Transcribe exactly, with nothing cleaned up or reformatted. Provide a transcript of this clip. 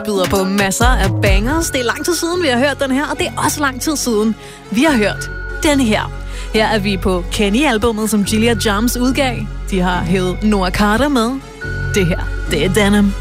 byder på masser af bangers. Det er lang tid siden, vi har hørt den her, og det er også lang tid siden, vi har hørt denne her. Her er vi på Kenny-albummet, som Julia Jams udgav. De har hævet Noah Carter med. Det her, det er Denim.